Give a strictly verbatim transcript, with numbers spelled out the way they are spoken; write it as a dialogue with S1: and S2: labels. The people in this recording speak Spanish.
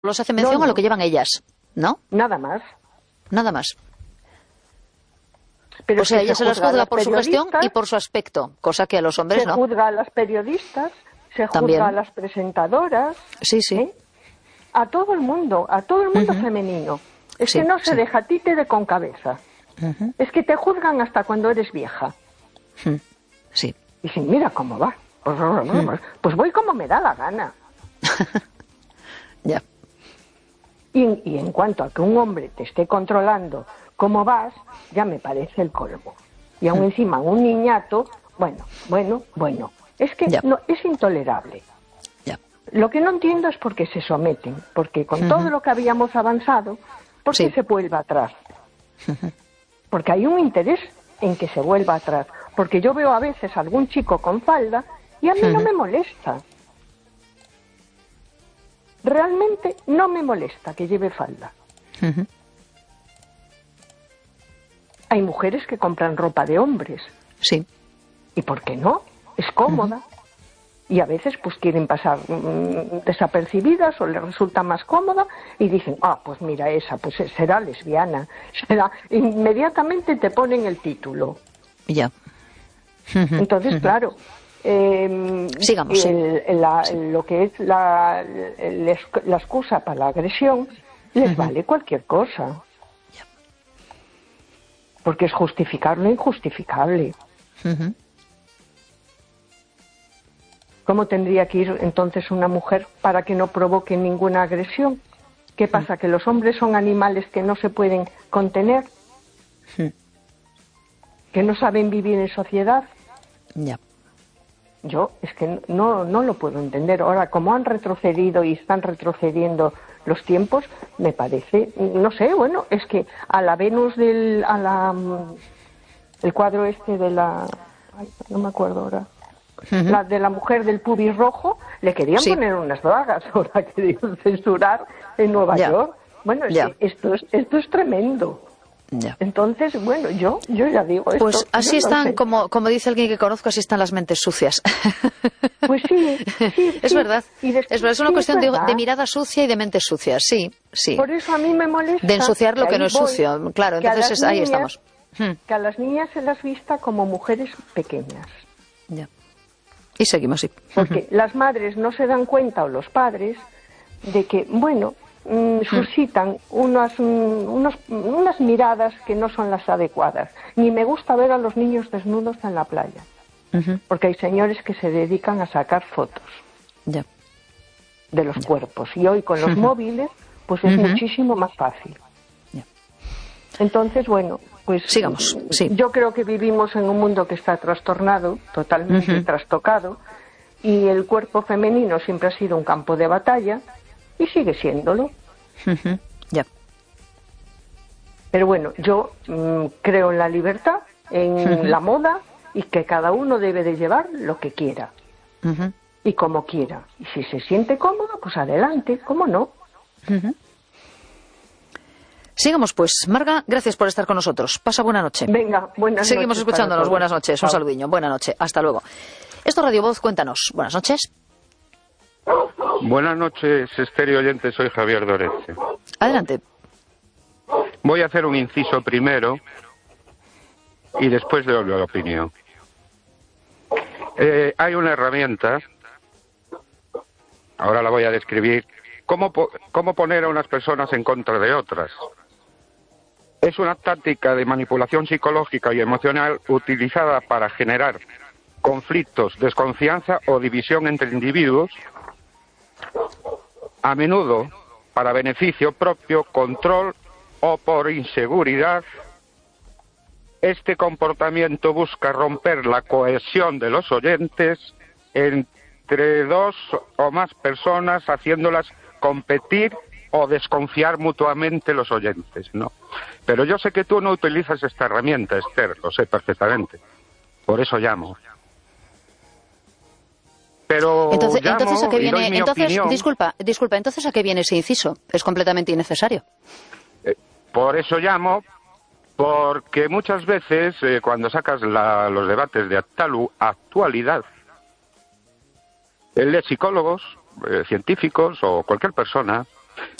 S1: se hace mención
S2: no, no.
S1: a lo que llevan ellas, ¿no?
S2: Nada más.
S1: Nada más.
S2: Pero
S1: o sea,
S2: que
S1: ella se,
S2: se
S1: las
S2: juzga a
S1: juzga
S2: las
S1: por su gestión
S2: periodistas,
S1: y por su aspecto, cosa que a los hombres
S2: se
S1: no.
S2: juzga a las periodistas, se
S1: También.
S2: juzga a las presentadoras,
S1: Sí, sí.
S2: ¿eh? A todo el mundo, a todo el mundo
S1: Uh-huh.
S2: femenino. Es
S1: Sí,
S2: que no se
S1: sí.
S2: deja títere con cabeza.
S1: Uh-huh.
S2: Es que te juzgan hasta cuando eres vieja.
S1: Uh-huh. Sí.
S2: Y dicen, mira cómo va. Pues,
S1: Uh-huh.
S2: pues voy como me da la gana.
S1: Ya.
S2: Y, y en cuanto a que un hombre te esté controlando cómo vas, ya me parece el colmo. Y aún encima un niñato, bueno, bueno, bueno. Es que
S1: Ya.
S2: no, es intolerable.
S1: Ya.
S2: Lo que no entiendo es por qué se someten, porque con
S1: Uh-huh.
S2: todo lo que habíamos avanzado, ¿por qué
S1: Sí.
S2: se vuelve atrás?
S1: Uh-huh.
S2: Porque hay un interés en que se vuelva atrás. Porque yo veo a veces a algún chico con falda y a mí
S1: Uh-huh.
S2: no me molesta. Realmente no me molesta que lleve falda.
S1: Uh-huh.
S2: Hay mujeres que compran ropa de hombres.
S1: Sí.
S2: ¿Y por qué no? Es cómoda. Uh-huh. Y a veces pues quieren pasar mmm, desapercibidas o les resulta más cómoda y dicen, ah, pues mira esa, pues será lesbiana. Será... Inmediatamente te ponen el título.
S1: Ya. Uh-huh.
S2: Entonces,
S1: uh-huh.
S2: claro, eh,
S1: sigamos.
S2: El,
S1: sí.
S2: la,
S1: Sí.
S2: Lo que es la, la, la excusa para la agresión les uh-huh. vale cualquier cosa.
S1: Ya.
S2: Porque es justificar lo injustificable.
S1: Uh-huh.
S2: ¿Cómo tendría que ir entonces una mujer para que no provoque ninguna agresión? ¿Qué pasa? ¿Que los hombres son animales que no se pueden contener?
S1: Uh-huh.
S2: ¿Que no saben vivir en sociedad?
S1: Ya.
S2: Yo es que no, no lo puedo entender. Ahora, como han retrocedido y están retrocediendo los tiempos, me parece, no sé, bueno, es que a la Venus del, a la, el cuadro este de la, ay, no me acuerdo ahora, uh-huh. la de la mujer del pubis rojo, le querían sí. poner unas bragas, ahora querían censurar en Nueva
S1: ya.
S2: York. Bueno, es
S1: ya.
S2: que esto es, esto es tremendo.
S1: Ya.
S2: Entonces, bueno, yo yo ya digo esto.
S1: Pues así están,
S2: sé.
S1: como, como dice alguien que conozco, así están las mentes sucias.
S2: Pues sí, sí
S1: es
S2: sí.
S1: verdad.
S2: Y después,
S1: es verdad, es una
S2: sí,
S1: cuestión
S2: es
S1: de, de mirada sucia y de mente sucia, sí, sí.
S2: Por eso a mí me molesta.
S1: De ensuciar lo que, que no es
S2: voy,
S1: sucio, claro, entonces es,
S2: niñas,
S1: ahí estamos.
S2: Que a las niñas se las vista como mujeres pequeñas.
S1: Ya. Y seguimos, sí.
S2: Porque las madres no se dan cuenta, o los padres, de que, bueno, Mm, suscitan unas, unos, unas miradas que no son las adecuadas. Ni me gusta ver a los niños desnudos en la playa, uh-huh. porque hay señores que se dedican a sacar fotos
S1: yeah.
S2: de los
S1: yeah.
S2: cuerpos, y hoy con los uh-huh. móviles pues es uh-huh. muchísimo más fácil.
S1: Yeah.
S2: Entonces, bueno, pues
S1: sigamos. Sí.
S2: Yo creo que vivimos en un mundo que está trastornado, totalmente uh-huh. trastocado, y el cuerpo femenino siempre ha sido un campo de batalla y sigue siéndolo.
S1: Uh-huh. Yeah.
S2: Pero bueno, yo mmm, creo en la libertad, en uh-huh. la moda, y que cada uno debe de llevar lo que quiera.
S1: Uh-huh.
S2: Y como quiera. Y si se siente cómodo, pues adelante, ¿cómo no?
S1: Uh-huh. Sigamos pues. Marga, gracias por estar con nosotros. Pasa buena noche.
S2: Venga, buenas
S1: Seguimos
S2: noches.
S1: Seguimos escuchándonos. Buenas noches. Chao. Un saludiño. Buena noche. Hasta luego. Esto es Radio Voz. Cuéntanos. Buenas noches.
S3: Buenas noches, estéreo oyente, soy Javier Doreste.
S1: Adelante.
S3: Voy a hacer un inciso primero y después doy la opinión. Eh, hay una herramienta, ahora la voy a describir, cómo, po- cómo poner a unas personas en contra de otras. Es una táctica de manipulación psicológica y emocional utilizada para generar conflictos, desconfianza o división entre individuos, a menudo para beneficio propio, control o por inseguridad. Este comportamiento busca romper la cohesión de los oyentes entre dos o más personas, haciéndolas competir o desconfiar mutuamente los oyentes, ¿no? Pero yo sé que tú no utilizas esta herramienta, Esther, lo sé perfectamente. Por eso llamo. Pero
S1: entonces,
S3: llamo
S1: entonces a qué
S3: y doy
S1: viene,
S3: mi
S1: entonces,
S3: opinión.
S1: disculpa, disculpa, entonces a qué viene ese inciso? Es completamente innecesario.
S3: Eh, por eso llamo, porque muchas veces eh, cuando sacas la, los debates de actualu, actualidad, el de psicólogos, eh, científicos o cualquier persona,